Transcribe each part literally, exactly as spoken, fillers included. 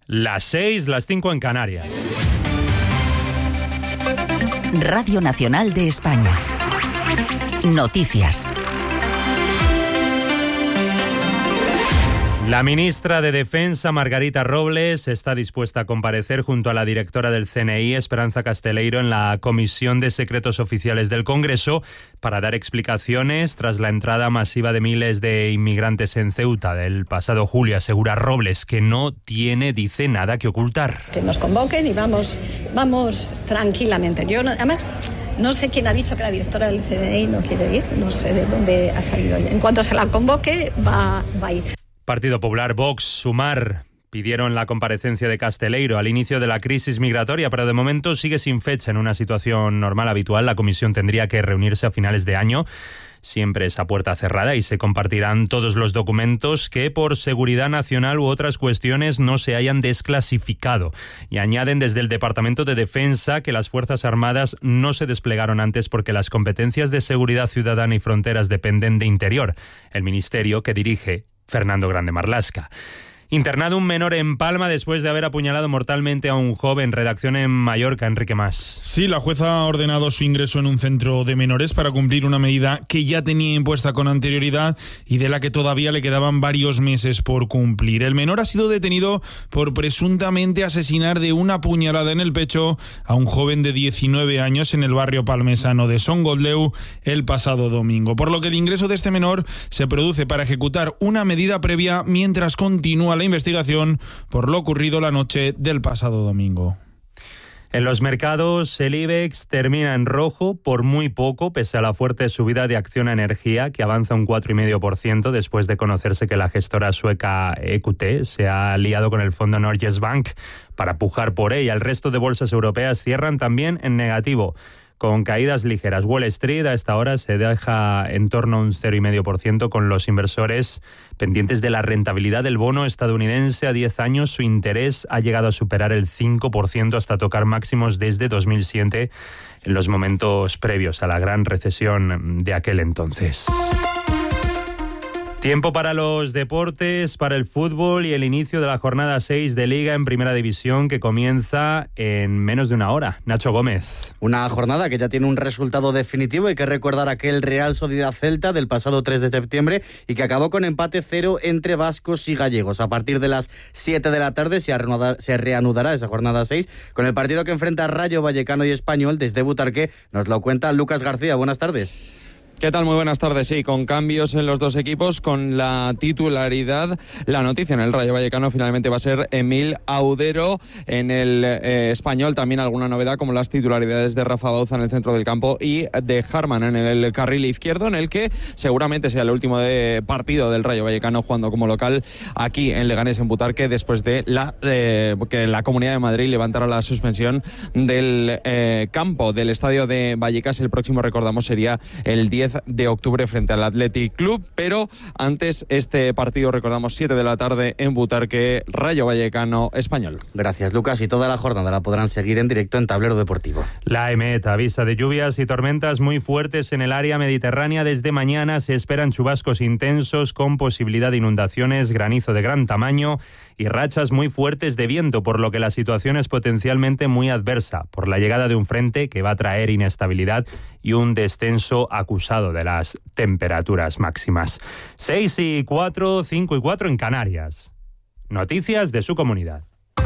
Las seis, las cinco en Canarias. Radio Nacional de España. Noticias. La ministra de Defensa, Margarita Robles, está dispuesta a comparecer junto a la directora del C N I, Esperanza Casteleiro, en la Comisión de Secretos Oficiales del Congreso para dar explicaciones tras la entrada masiva de miles de inmigrantes en Ceuta del pasado julio. Asegura Robles que no tiene, dice, nada que ocultar. Que nos convoquen y vamos, vamos tranquilamente. Yo no, además... No sé quién ha dicho que la directora del C N I no quiere ir, no sé de dónde ha salido. En cuanto se la convoque, va, va a ir. Partido Popular, Vox, Sumar pidieron la comparecencia de Casteleiro al inicio de la crisis migratoria, pero de momento sigue sin fecha. En una situación normal, habitual, la comisión tendría que reunirse a finales de año. Siempre es a puerta cerrada y se compartirán todos los documentos que por seguridad nacional u otras cuestiones no se hayan desclasificado. Y añaden desde el Departamento de Defensa que las Fuerzas Armadas no se desplegaron antes porque las competencias de seguridad ciudadana y fronteras dependen de Interior, el ministerio que dirige Fernando Grande Marlaska. Internado un menor en Palma después de haber apuñalado mortalmente a un joven. Redacción en Mallorca, Enrique Mas. Sí, la jueza ha ordenado su ingreso en un centro de menores para cumplir una medida que ya tenía impuesta con anterioridad y de la que todavía le quedaban varios meses por cumplir. El menor ha sido detenido por presuntamente asesinar de una puñalada en el pecho a un joven de diecinueve años en el barrio palmesano de Son Goldeu el pasado domingo, por lo que el ingreso de este menor se produce para ejecutar una medida previa mientras continúa la investigación por lo ocurrido la noche del pasado domingo. En los mercados, el IBEX termina en rojo por muy poco, pese a la fuerte subida de Acciona Energía, que avanza un cuatro coma cinco por ciento después de conocerse que la gestora sueca E Q T se ha aliado con el fondo Norges Bank para pujar por ella. El resto de bolsas europeas cierran también en negativo, con caídas ligeras. Wall Street a esta hora se deja en torno a un cero coma cinco por ciento, con los inversores pendientes de la rentabilidad del bono estadounidense a diez años. Su interés ha llegado a superar el cinco por ciento hasta tocar máximos desde dos mil siete, en los momentos previos a la gran recesión de aquel entonces. Tiempo para los deportes, para el fútbol y el inicio de la jornada seis de Liga en Primera División, que comienza en menos de una hora. Nacho Gómez. Una jornada que ya tiene un resultado definitivo. Hay que recordar aquel Real Sociedad Celta del pasado tres de septiembre y que acabó con empate cero entre vascos y gallegos. A partir de las siete de la tarde se, reanudar, se reanudará esa jornada seis con el partido que enfrenta a Rayo Vallecano y Español desde Butarque. Nos lo cuenta Lucas García. Buenas tardes. ¿Qué tal? Muy buenas tardes. Sí, con cambios en los dos equipos, con la titularidad. La noticia en el Rayo Vallecano finalmente va a ser Emil Audero. En el eh, Español también alguna novedad, como las titularidades de Rafa Bauza en el centro del campo y de Harman en el carril izquierdo, en el que seguramente sea el último de partido del Rayo Vallecano jugando como local aquí en Leganés, en Butarque, después de la eh, que la Comunidad de Madrid levantara la suspensión del eh, campo del estadio de Vallecas. El próximo, recordamos, sería el diez de octubre frente al Athletic Club, pero antes este partido, recordamos, siete de la tarde en Butarque, Rayo Vallecano Español. Gracias, Lucas, y toda la jornada la podrán seguir en directo en Tablero Deportivo. La EMET avisa de lluvias y tormentas muy fuertes en el área mediterránea. Desde mañana se esperan chubascos intensos con posibilidad de inundaciones, granizo de gran tamaño y rachas muy fuertes de viento, por lo que la situación es potencialmente muy adversa por la llegada de un frente que va a traer inestabilidad y un descenso acusado de las temperaturas máximas. seis y cuatro, cinco y cuatro en Canarias. Noticias de su comunidad.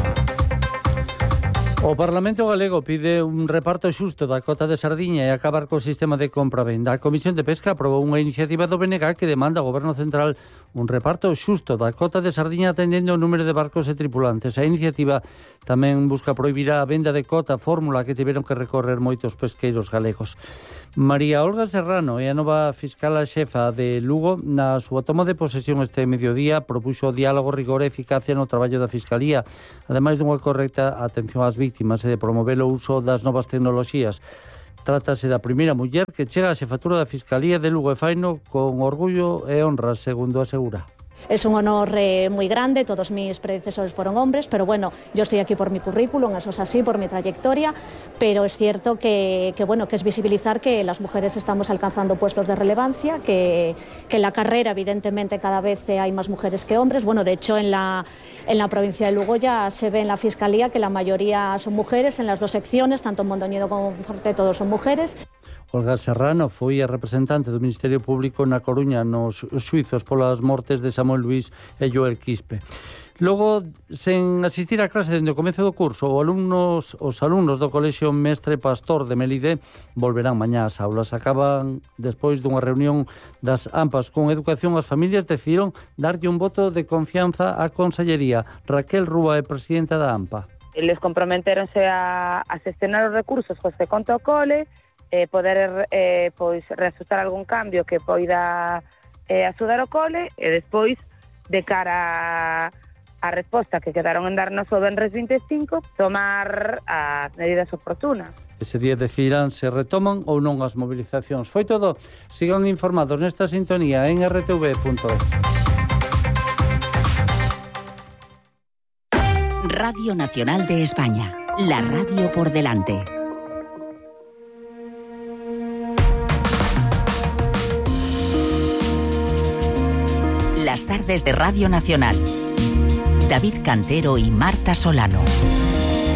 O Parlamento galego pide un reparto xusto da cota de sardiña e acabar co sistema de compra-venda. A Comisión de Pesca aprobou unha iniciativa do B N G que demanda ao Goberno Central un reparto xusto da cota de sardiña atendendo o número de barcos e tripulantes. A iniciativa tamén busca prohibir a venda de cota, fórmula que tiveron que recorrer moitos pesqueiros galegos. María Olga Serrano é a nova fiscal xefa de Lugo. Na súa toma de posesión este mediodía propuxo diálogo, rigor e eficacia no traballo da Fiscalía, ademais dunha correcta atención ás vítimas e de promover o uso das novas tecnoloxías. Trátase da primeira muller que chega á xefatura da Fiscalía de Lugo e faino con orgullo e honra, segundo asegura. Es un honor eh, muy grande, todos mis predecesores fueron hombres, pero bueno, yo estoy aquí por mi currículum, eso es así, por mi trayectoria, pero es cierto que, que, bueno, que es visibilizar que las mujeres estamos alcanzando puestos de relevancia, que, que en la carrera evidentemente cada vez hay más mujeres que hombres. Bueno, de hecho en la En la provincia de Lugo ya se ve en la Fiscalía que la mayoría son mujeres, en las dos secciones, tanto en Mondoñedo como en Forte, todos son mujeres. Olga Serrano foi a representante do Ministerio Público na Coruña nos xuizos polas mortes de Samuel Luís e Joel Quispe. Logo, sen asistir a clase dende o comezo do curso, os alumnos, os alumnos do Colexio Mestre Pastor de Melide volverán mañá ás aulas. Acaban, despois dunha reunión das AMPAs con Educación, as familias decidiron darlle un voto de confianza á Consellería. Raquel Rúa é presidenta da AMPA. Eles comprometeronse a, a xestionar os recursos cos que conta o cole, eh, poder eh, pois reajustar algún cambio que poida eh, axudar o cole, e despois, de cara a a resposta que quedaron en darnos o venres vinte e cinco, tomar as medidas oportunas. Ese día decidirán se retoman ou non as movilizacións. Foi todo. Sigan informados nesta sintonía en r t v punto es. Radio Nacional de España. La radio por delante. Las tardes de Radio Nacional. David Cantero y Marta Solano.